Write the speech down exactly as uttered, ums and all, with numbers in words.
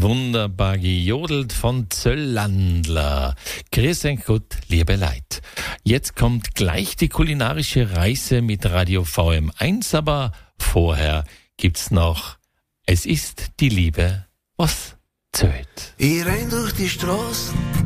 Wunderbar gejodelt von Zöllandler. Grüß euch Gott, liebe Leute. Jetzt kommt gleich die kulinarische Reise mit Radio V M eins, aber vorher gibt's noch Es ist die Liebe, was zählt. Ich renn durch die Straßen